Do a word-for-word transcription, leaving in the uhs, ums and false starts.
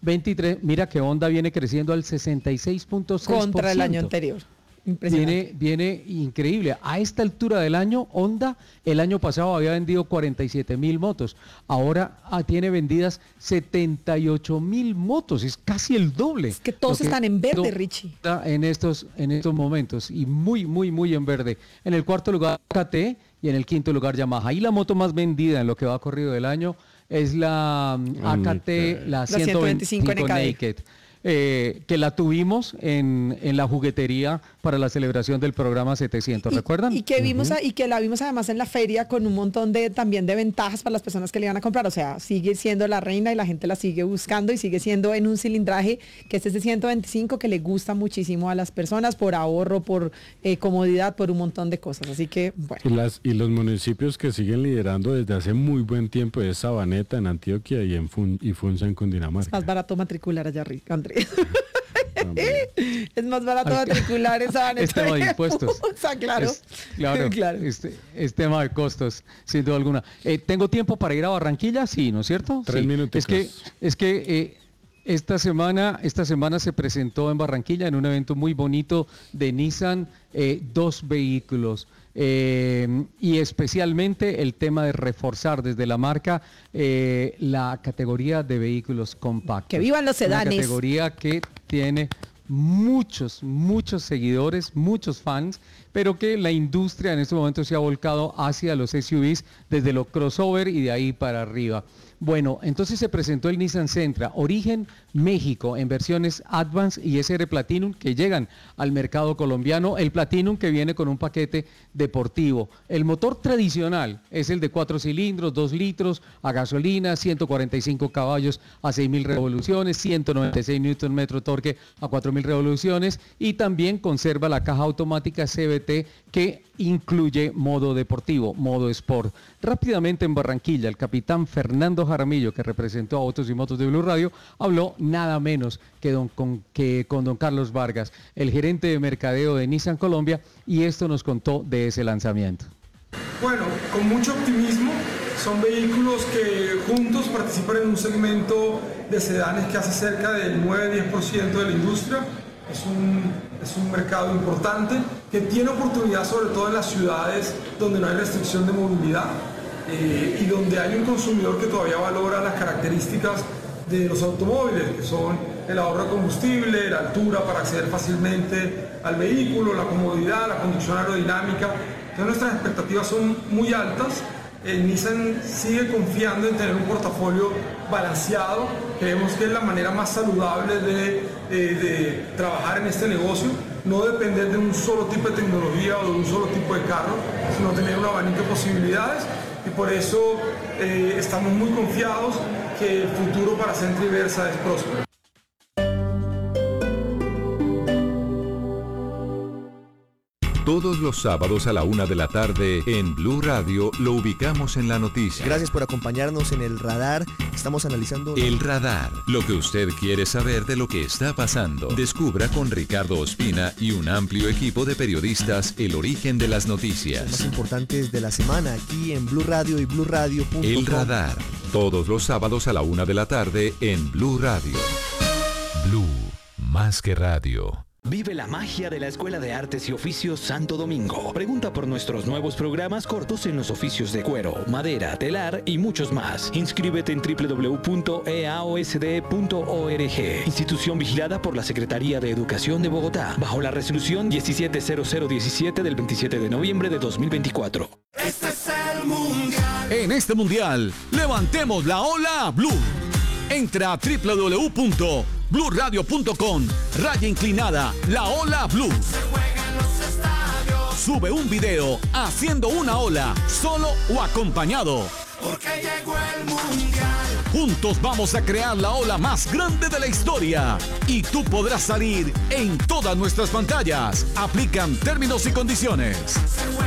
veintitrés, mira que Honda viene creciendo al sesenta y seis punto seis por ciento. Contra el año anterior. Viene, viene increíble. A esta altura del año, Honda el año pasado había vendido cuarenta y siete mil motos. Ahora ah, tiene vendidas setenta y ocho mil motos. Es casi el doble. Es que todos que están en verde, Richie. En estos, en estos momentos. Y muy, muy, muy en verde. En el cuarto lugar, K T y en el quinto lugar, Yamaha. Y la moto más vendida en lo que va corrido del año es la um, A K T, la, la ciento veinticinco Naked. Eh, que la tuvimos en, en la juguetería para la celebración del programa setecientos, y, ¿recuerdan? Y que vimos uh-huh. a, y que la vimos además en la feria con un montón de también de ventajas para las personas que le iban a comprar, o sea, sigue siendo la reina y la gente la sigue buscando y sigue siendo en un cilindraje que es ese ciento veinticinco que le gusta muchísimo a las personas por ahorro, por eh, comodidad, por un montón de cosas, así que bueno. Y, las, y los municipios que siguen liderando desde hace muy buen tiempo es Sabaneta en Antioquia y en Fun, y Funza en Cundinamarca. Es más barato matricular allá, Andrés. Es más barato matricular esa es tema de impuestos. Fusa, claro. Es, claro, claro. Este, es tema de costos, sin duda alguna. Eh, ¿Tengo tiempo para ir a Barranquilla? Sí, ¿no es cierto? Tres sí. minutos. Es que, es que eh, esta semana, esta semana se presentó en Barranquilla en un evento muy bonito de Nissan, eh, dos vehículos. Eh, y especialmente el tema de reforzar desde la marca eh, la categoría de vehículos compactos. Que vivan los sedanes. Una categoría que tiene muchos, muchos seguidores, muchos fans, pero que la industria en este momento se ha volcado hacia los S U Vs desde los crossover y de ahí para arriba. Bueno, entonces se presentó el Nissan Sentra, origen México, en versiones Advance y S R Platinum que llegan al mercado colombiano. El Platinum que viene con un paquete deportivo. El motor tradicional es el de cuatro cilindros, dos litros, a gasolina, ciento cuarenta y cinco caballos a seis mil revoluciones, ciento noventa y seis newton metro torque a cuatro mil revoluciones y también conserva la caja automática C V T que incluye modo deportivo, modo Sport. Rápidamente en Barranquilla, el capitán Fernando Jaramillo, que representó a Autos y Motos de Blue Radio, habló nada menos que, don, con, que con don Carlos Vargas, el gerente de mercadeo de Nissan Colombia, y esto nos contó de ese lanzamiento. Bueno, con mucho optimismo, son vehículos que juntos participan en un segmento de sedanes que hace cerca del nueve a diez por ciento de la industria. Es un, es un mercado importante que tiene oportunidad sobre todo en las ciudades donde no hay restricción de movilidad eh, y donde hay un consumidor que todavía valora las características de los automóviles, que son el ahorro de combustible, la altura para acceder fácilmente al vehículo, la comodidad, la conducción aerodinámica. Entonces nuestras expectativas son muy altas. El Nissan sigue confiando en tener un portafolio balanceado. Creemos que es la manera más saludable de, de, de trabajar en este negocio, no depender de un solo tipo de tecnología o de un solo tipo de carro, sino tener un abanico de posibilidades, y por eso eh, estamos muy confiados que el futuro para Sentra y Versa es próspero. Todos los sábados a la una de la tarde en Blue Radio lo ubicamos en la noticia. Gracias por acompañarnos en El Radar. Estamos analizando... El Radar, lo que usted quiere saber de lo que está pasando. Descubra con Ricardo Ospina y un amplio equipo de periodistas el origen de las noticias. Los más importantes de la semana aquí en Blue Radio y blue radio punto com. El Radar, todos los sábados a la una de la tarde en Blue Radio. Blue, más que radio. Vive la magia de la Escuela de Artes y Oficios Santo Domingo. Pregunta por nuestros nuevos programas cortos en los oficios de cuero, madera, telar y muchos más. Inscríbete en doble u doble u doble u punto e a o s d punto org. Institución vigilada por la Secretaría de Educación de Bogotá, bajo la resolución diecisiete cero cero diecisiete del veintisiete de noviembre de dos mil veinticuatro. Este es el mundial. En este mundial, levantemos la ola Blue. Entra a doble u doble u doble u punto blue radio punto com, raya inclinada, la ola Blue. Se juega en los estadios. Sube un video haciendo una ola, solo o acompañado. Porque llegó el mundial. Juntos vamos a crear la ola más grande de la historia. Y tú podrás salir en todas nuestras pantallas. Aplican términos y condiciones.